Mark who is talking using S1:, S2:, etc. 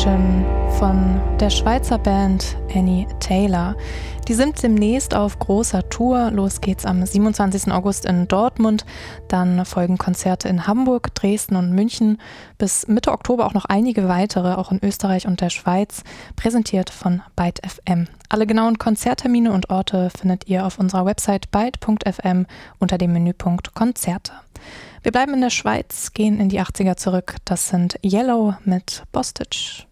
S1: Station von der Schweizer Band Annie Taylor. Die sind demnächst auf großer Tour. Los geht's am 27. August in Dortmund. Dann folgen Konzerte in Hamburg, Dresden und München. Bis Mitte Oktober auch noch einige weitere, auch in Österreich und der Schweiz, präsentiert von Byte FM. Alle genauen Konzerttermine und Orte findet ihr auf unserer Website byte.fm unter dem Menüpunkt Konzerte. Wir bleiben in der Schweiz, gehen in die 80er zurück. Das sind Yellow mit Bostitch.